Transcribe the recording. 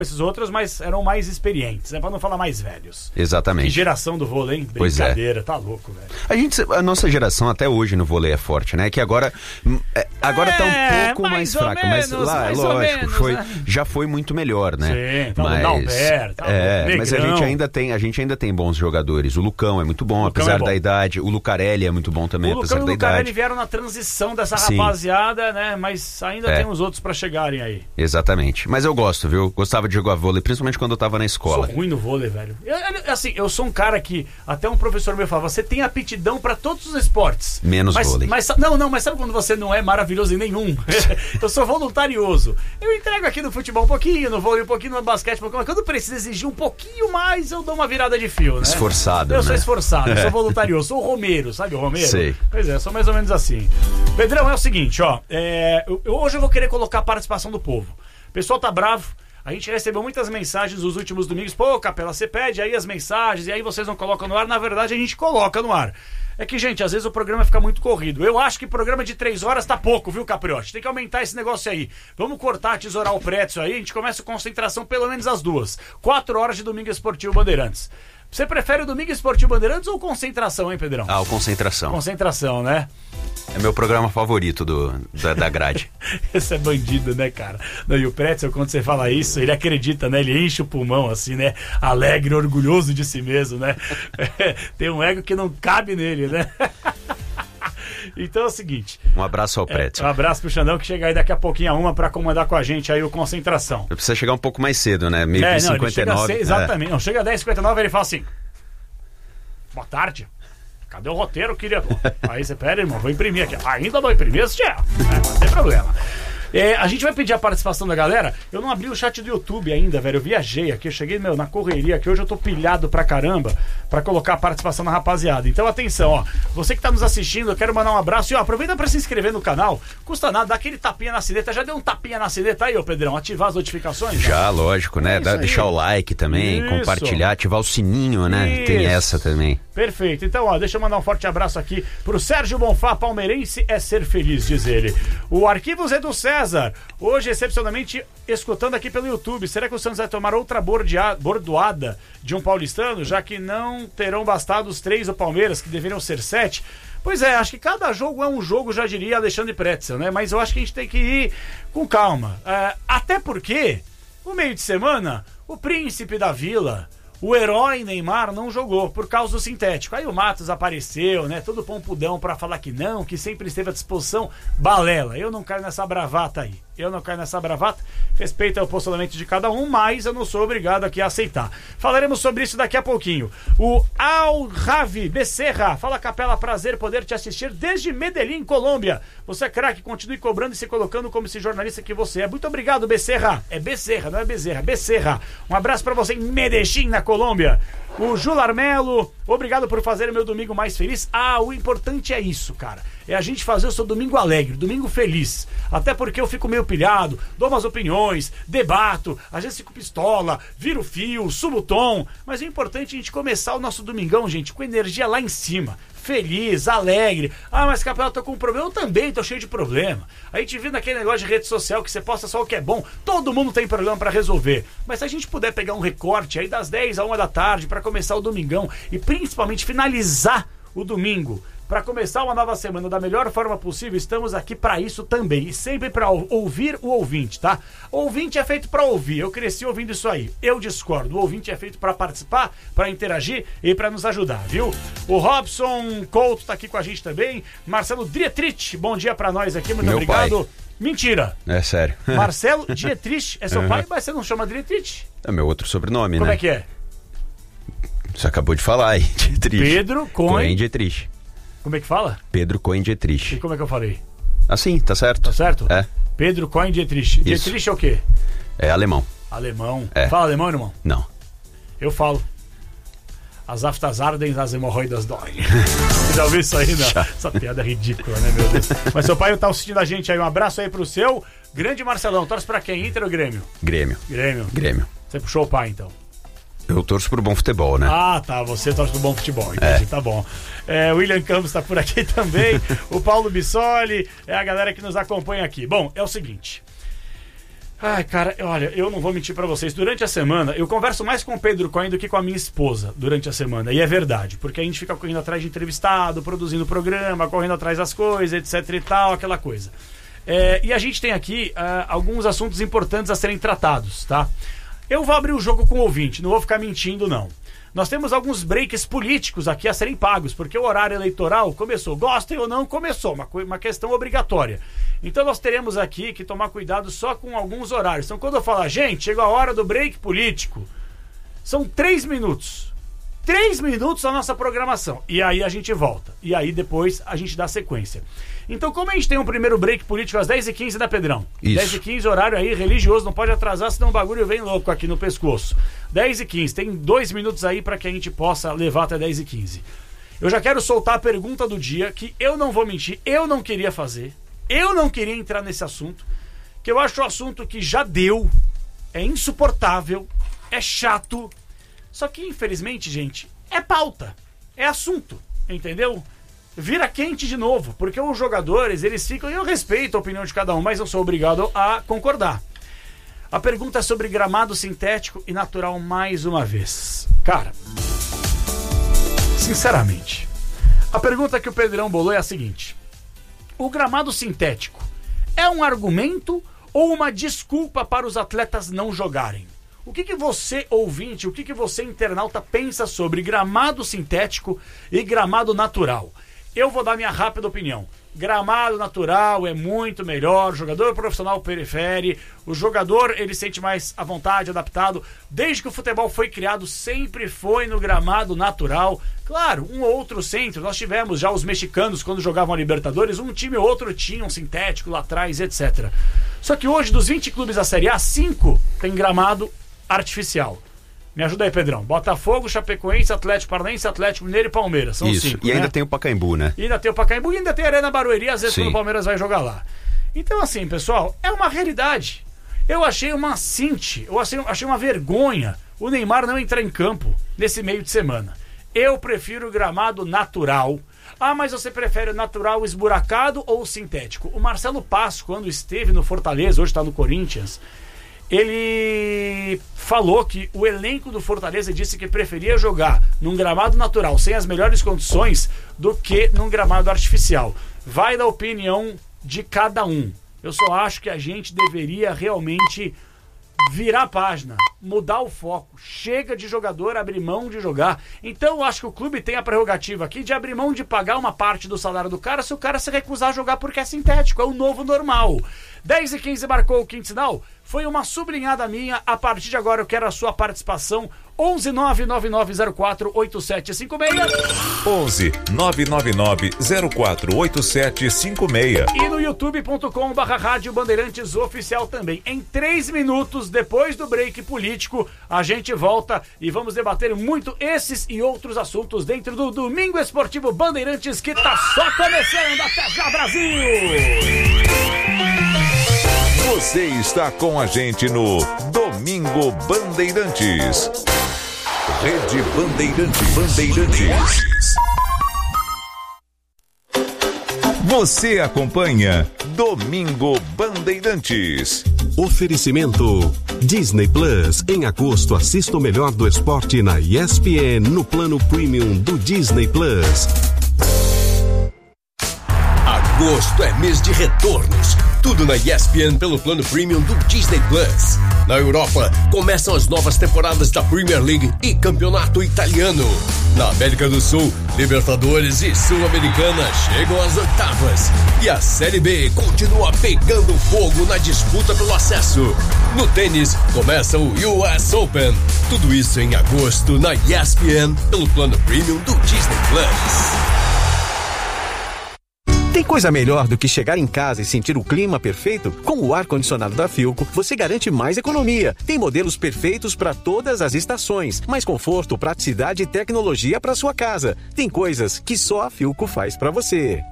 esses outros, mas eram mais experientes, né? Pra não falar mais velhos. Exatamente. Que geração do vôlei, hein? Brincadeira, tá louco, velho. A nossa geração até hoje no vôlei é forte, né? Que agora tá um pouco mais fraca, mas lá, lógico, já foi muito melhor, né? Sim, então o Dalberto, mas a gente ainda tem bons jogadores. O Lucão é muito bom, apesar da idade. O Lucarelli é muito bom também, apesar da idade. O Lucão e o Lucarelli vieram na transição dessa rapaziada, né? Mas ainda tem os outros pra chegarem aí. Exatamente. Mas eu gosto, viu? Gostava de jogar vôlei, principalmente quando eu tava na escola. Sou ruim no vôlei, velho. Eu sou um cara que, até um professor meu falava, você tem aptidão pra todos os esportes. Menos vôlei. Mas sabe quando você não é maravilhoso em nenhum? Eu sou voluntarioso. Eu entrego aqui no futebol um pouquinho, no vôlei um pouquinho, no basquete um pouquinho, mas quando precisa exigir um pouquinho mais, eu dou uma virada de fio, né? Esforçado, Eu sou esforçado, sou voluntarioso, sou o Romero, sabe o Romero? Sei. Pois é, sou mais ou menos assim. Pedrão, é o seguinte, ó, hoje eu vou querer colocar a participação do povo. O pessoal tá bravo. A gente recebeu muitas mensagens nos últimos domingos. Pô, Capela, você pede aí as mensagens e aí vocês não colocam no ar. Na verdade, a gente coloca no ar. É que, gente, às vezes o programa fica muito corrido. Eu acho que programa de 3 horas tá pouco, viu, Capriotti? Tem que aumentar esse negócio aí. Vamos cortar, tesourar o prédio aí. A gente começa com concentração pelo menos às 2. 4 horas de Domingo Esportivo Bandeirantes. Você prefere o Domingo Esportivo Bandeirantes ou concentração, hein, Pedrão? O concentração. Concentração, né? É meu programa favorito da grade. Esse é bandido, né, cara? Não, e o Pretzel, quando você fala isso, ele acredita, né? Ele enche o pulmão, assim, né? Alegre, orgulhoso de si mesmo, né? Tem um ego que não cabe nele, né? Então é o seguinte. Um abraço ao Pretzel. Um abraço pro Xandão, que chega aí daqui a pouquinho a 1 pra comandar com a gente aí o Concentração. Eu preciso chegar um pouco mais cedo, né? Meio que 59. Exatamente. Não, chega a 10h59 ele fala assim: boa tarde. Cadê o roteiro, querido? Aí você pera, irmão, vou imprimir aqui. Ainda vou imprimir esse não tem problema. A gente vai pedir a participação da galera. Eu não abri o chat do YouTube ainda, velho. Eu viajei aqui, eu cheguei, na correria aqui. Hoje eu tô pilhado pra caramba pra colocar a participação na rapaziada. Então atenção, ó. Você que tá nos assistindo, eu quero mandar um abraço. E ó, aproveita pra se inscrever no canal. Custa nada, dá aquele tapinha na sineta. Já deu um tapinha na sineta aí, ô Pedrão? Ativar as notificações? Já, lógico, né? Deixar o like também, compartilhar, ativar o sininho, né? Isso. Tem essa também. Perfeito. Então, ó, deixa eu mandar um forte abraço aqui pro Sérgio Bonfá, palmeirense é ser feliz, diz ele. O Arquivos é do César, hoje excepcionalmente escutando aqui pelo YouTube. Será que o Santos vai tomar outra bordoada de um paulistano, já que não terão bastado os 3 do Palmeiras, que deveriam ser 7? Pois é, acho que cada jogo é um jogo, já diria Alexandre Pretzel, né? Mas eu acho que a gente tem que ir com calma. Até porque, no meio de semana, o príncipe da vila, o herói Neymar, não jogou por causa do sintético. Aí o Matos apareceu, né? Todo pompudão pra falar que não, que sempre esteve à disposição. Balela. Eu não caio nessa bravata aí. Respeito ao posicionamento de cada um, mas eu não sou obrigado aqui a aceitar. Falaremos sobre isso daqui a pouquinho. O Al-Ravi Becerra. Fala, Capela, prazer poder te assistir desde Medellín, Colômbia. Você é craque, continue cobrando e se colocando como esse jornalista que você é. Muito obrigado, Becerra. É Becerra, não é Bezerra, Becerra. Um abraço pra você em Medellín, na Colômbia. O Jular Melo, obrigado por fazer o meu domingo mais feliz. O importante é isso, cara. É a gente fazer o seu domingo alegre, domingo feliz. Até porque eu fico meio pilhado, dou umas opiniões, debato, às vezes fico pistola, viro fio, subo o tom. Mas o importante é a gente começar o nosso domingão, gente, com energia lá em cima. Feliz, alegre. Mas Capela, eu tô com um problema. Eu também tô cheio de problema. A gente vive naquele negócio de rede social que você posta só o que é bom. Todo mundo tem problema pra resolver. Mas se a gente puder pegar um recorte aí das 10 à 1 da tarde pra começar o domingão e principalmente finalizar o domingo, para começar uma nova semana da melhor forma possível, estamos aqui para isso também. E sempre para ouvir o ouvinte, tá? O ouvinte é feito para ouvir. Eu cresci ouvindo isso aí. Eu discordo. O ouvinte é feito para participar, para interagir e para nos ajudar, viu? O Robson Couto tá aqui com a gente também. Marcelo Dietrich, bom dia para nós aqui. Muito obrigado. Pai. Mentira. É sério. Marcelo Dietrich é seu pai, mas você não chama Dietrich? É meu outro sobrenome, Como né? é que é? Você acabou de falar aí, Dietrich. Pedro Cohen Dietrich. Como é que fala? Pedro Cohen Dietrich. E como é que eu falei? Assim, tá certo. Tá certo? É. Pedro Cohen Dietrich. Isso. Dietrich é o quê? É alemão. Alemão. É. Fala alemão, irmão? Não. Eu falo. As aftas ardem, as hemorroidas doem. Você já ouviu isso aí, né? Essa piada é ridícula, né, meu Deus? Mas seu pai tá assistindo a gente aí. Um abraço aí pro seu grande Marcelão. Torce pra quem? Inter ou Grêmio? Grêmio. Você puxou o pai, então? Eu torço pro bom futebol, né? Tá. Você torce pro bom futebol. Entendi, tá bom. O William Campos tá por aqui também. O Paulo Bissoli. É a galera que nos acompanha aqui. Bom, é o seguinte. Ai, cara, olha, eu não vou mentir pra vocês. Durante a semana, eu converso mais com o Pedro Cohen do que com a minha esposa durante a semana. E é verdade, porque a gente fica correndo atrás de entrevistado, produzindo programa, correndo atrás das coisas, etc e tal, aquela coisa. E a gente tem aqui alguns assuntos importantes a serem tratados, tá? Eu vou abrir o jogo com o ouvinte, não vou ficar mentindo, não. Nós temos alguns breaks políticos aqui a serem pagos, porque o horário eleitoral começou. Gostem ou não, começou. Uma questão obrigatória. Então nós teremos aqui que tomar cuidado só com alguns horários. Então quando eu falar, gente, chegou a hora do break político, são 3 minutos. 3 minutos a nossa programação. E aí a gente volta. E aí depois a gente dá sequência. Então como a gente tem um primeiro break político às 10h15, né, Pedrão? Isso. 10h15, horário aí religioso, não pode atrasar, senão o bagulho vem louco aqui no pescoço. 10h15, tem 2 minutos aí para que a gente possa levar até 10h15. Eu já quero soltar a pergunta do dia, que eu não vou mentir, eu não queria fazer. Eu não queria entrar nesse assunto, que eu acho um assunto que já deu, é insuportável, é chato, só que infelizmente, gente, é pauta, é assunto, entendeu? Vira quente de novo, porque os jogadores, eles ficam, e eu respeito a opinião de cada um, mas não sou obrigado a concordar. A pergunta é sobre gramado sintético e natural mais uma vez. Cara, sinceramente, a pergunta que o Pedrão bolou é a seguinte: o gramado sintético é um argumento ou uma desculpa para os atletas não jogarem? O que você, ouvinte, o que você, internauta, pensa sobre gramado sintético e gramado natural? Eu vou dar minha rápida opinião. Gramado natural é muito melhor, o jogador profissional prefere, o jogador ele sente mais à vontade, adaptado. Desde que o futebol foi criado, sempre foi no gramado natural. Claro, um ou outro centro, nós tivemos já os mexicanos quando jogavam a Libertadores, um time ou outro tinha um sintético lá atrás, etc. Só que hoje, dos 20 clubes da Série A, 5 tem gramado artificial. Me ajuda aí, Pedrão. Botafogo, Chapecoense, Atlético Paranaense, Atlético Mineiro e Palmeiras. São isso. 5, e ainda né? tem o Pacaembu, né? E ainda tem o Pacaembu e ainda tem a Arena Barueri, às vezes, Sim. quando o Palmeiras vai jogar lá. Então, assim, pessoal, é uma realidade. Eu achei uma cinte, eu achei uma vergonha o Neymar não entrar em campo nesse meio de semana. Eu prefiro o gramado natural. Ah, mas você prefere o natural esburacado ou o sintético? O Marcelo Passo, quando esteve no Fortaleza, hoje está no Corinthians, ele falou que o elenco do Fortaleza disse que preferia jogar num gramado natural, sem as melhores condições, do que num gramado artificial. Vai da opinião de cada um. Eu só acho que a gente deveria realmente virar a página, mudar o foco. Chega de jogador abrir mão de jogar. Então eu acho que o clube tem a prerrogativa aqui de abrir mão de pagar uma parte do salário do cara se o cara se recusar a jogar porque é sintético, é o novo normal. 10h15 marcou o quinto sinal. Foi uma sublinhada minha. A partir de agora eu quero a sua participação. 11 999 04 8756. E no youtube.com/Rádio Bandeirantes Oficial também. Em 3 minutos, depois do break político, a gente volta e vamos debater muito esses e outros assuntos dentro do Domingo Esportivo Bandeirantes, que tá só começando. Até já, Brasil! Você está com a gente no Domingo Bandeirantes. Rede Bandeirantes. Você acompanha Domingo Bandeirantes. Oferecimento Disney Plus. Em agosto, assista o melhor do esporte na ESPN no plano premium do Disney Plus. Agosto é mês de retornos. Tudo na ESPN pelo plano premium do Disney Plus. Na Europa, começam as novas temporadas da Premier League e Campeonato Italiano. Na América do Sul, Libertadores e Sul-Americana chegam às oitavas. E a Série B continua pegando fogo na disputa pelo acesso. No tênis, começa o US Open. Tudo isso em agosto na ESPN pelo plano premium do Disney Plus. Tem coisa melhor do que chegar em casa e sentir o clima perfeito? Com o ar-condicionado da Philco, você garante mais economia. Tem modelos perfeitos para todas as estações, mais conforto, praticidade e tecnologia para sua casa. Tem coisas que só a Philco faz para você.